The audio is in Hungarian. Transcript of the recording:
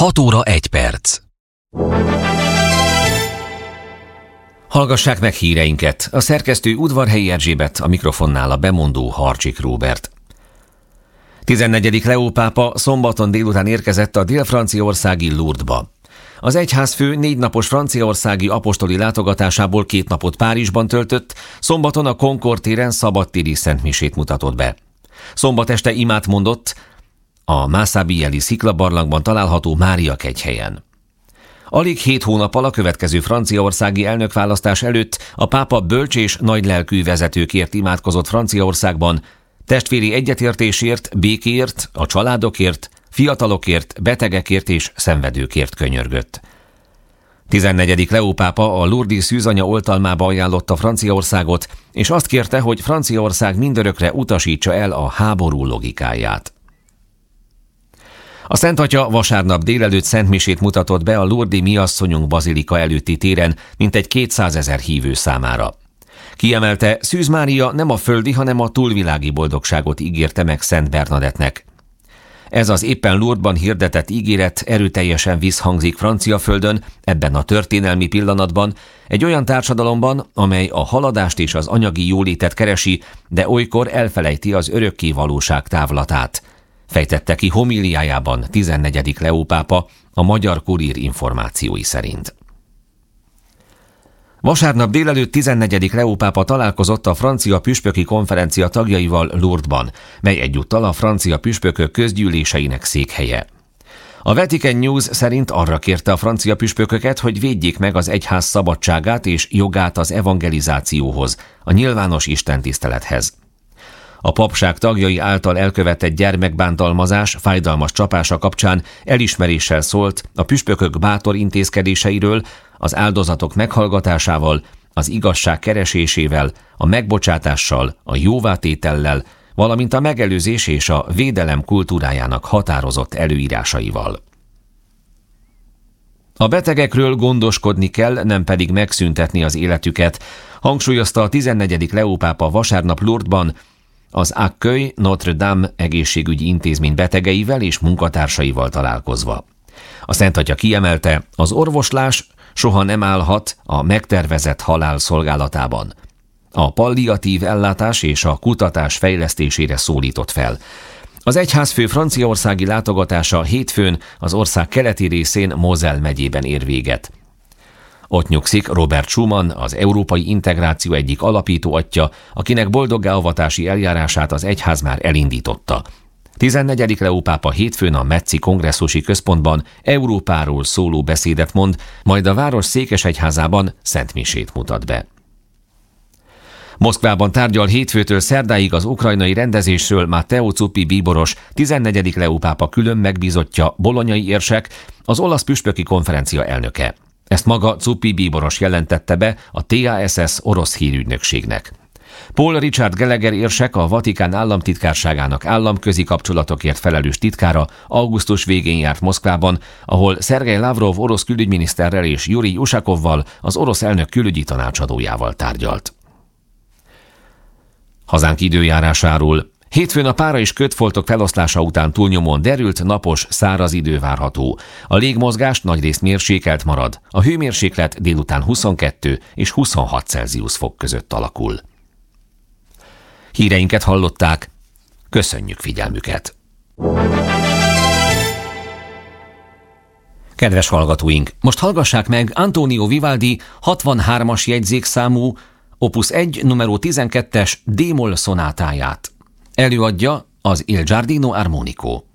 6 óra 1 perc. Hallgassák meg híreinket. A szerkesztő Udvarhelyi Erzsébet, a mikrofonnál a bemondó Harcsik Róbert. 14. Leó pápa szombaton délután érkezett a dél-franciaországi Lourdesba. Az egyházfő 4 napos franciaországi apostoli látogatásából 2 napot Párizsban töltött, szombaton a Concorde téren szabadtéri szentmisét mutatott be. Szombat este imát mondott a Mászabieli sziklabarlangban található Mária kegyhelyen. Alig 7 hónappal a következő franciaországi elnökválasztás előtt a pápa bölcs és nagylelkű vezetőkért imádkozott Franciaországban, testvéri egyetértésért, békéért, a családokért, fiatalokért, betegekért és szenvedőkért könyörgött. 14. Leó pápa a Lourdes szűzanya oltalmába ajánlotta Franciaországot, és azt kérte, hogy Franciaország mindörökre utasítsa el a háború logikáját. A Szent Atya vasárnap délelőtt szentmisét mutatott be a Lourdesi Mi Asszonyunk bazilika előtti téren mintegy 200 000 hívő számára. Kiemelte, Szűz Mária nem a földi, hanem a túlvilági boldogságot ígérte meg Szent Bernadettnek. Ez az éppen Lourdesban hirdetett ígéret erőteljesen visszhangzik francia földön, ebben a történelmi pillanatban, egy olyan társadalomban, amely a haladást és az anyagi jólétet keresi, de olykor elfelejti az örökké valóság távlatát, fejtette ki homíliájában 14. Leó pápa a Magyar Kurír információi szerint. Vasárnap délelőtt 14. Leó pápa találkozott a francia püspöki konferencia tagjaival Lourdesban, mely egyúttal a francia püspökök közgyűléseinek székhelye. A Vatican News szerint arra kérte a francia püspököket, hogy védjék meg az egyház szabadságát és jogát az evangelizációhoz, a nyilvános istentisztelethez. A papság tagjai által elkövetett gyermekbántalmazás, fájdalmas csapása kapcsán elismeréssel szólt a püspökök bátor intézkedéseiről, az áldozatok meghallgatásával, az igazság keresésével, a megbocsátással, a jóvátétellel, valamint a megelőzés és a védelem kultúrájának határozott előírásaival. A betegekről gondoskodni kell, nem pedig megszüntetni az életüket, hangsúlyozta a 14. Leó pápa vasárnap Lourdesban, az Accueil Notre-Dame egészségügyi intézmény betegeivel és munkatársaival találkozva. A Szent Atya kiemelte, az orvoslás soha nem állhat a megtervezett halál szolgálatában. A palliatív ellátás és a kutatás fejlesztésére szólított fel. Az egyházfő franciaországi látogatása hétfőn az ország keleti részén Moselle megyében ér véget. Ott nyugszik Robert Schuman, az európai integráció egyik alapító atya, akinek boldoggá-avatási eljárását az egyház már elindította. 14. Leó pápa hétfőn a Metzi kongresszusi központban Európáról szóló beszédet mond, majd a város székesegyházában szentmisét mutat be. Moszkvában tárgyal hétfőtől szerdáig az ukrajnai rendezésről Matteo Zuppi bíboros, 14. Leó pápa külön megbízottja, bolonyai érsek, az olasz püspöki konferencia elnöke. Ezt maga Zuppi bíboros jelentette be a TASS orosz hírügynökségnek. Paul Richard Gallagher érsek, a Vatikán államtitkárságának államközi kapcsolatokért felelős titkára augusztus végén járt Moszkvában, ahol Szergej Lavrov orosz külügyminiszterrel és Jurij Usakovval, az orosz elnök külügyi tanácsadójával tárgyalt. Hazánk időjárásáról. Hétfőn a pára és kötfoltok feloszlása után túlnyomóan derült, napos, száraz idő várható. A légmozgás nagyrészt mérsékelt marad. A hőmérséklet délután 22 és 26 Celsius fok között alakul. Híreinket hallották. Köszönjük figyelmüket! Kedves hallgatóink, most hallgassák meg Antonio Vivaldi 63-as jegyzékszámú Opus 1 numero 12-es D-moll szonátáját. Előadja az Il Giardino Armonico.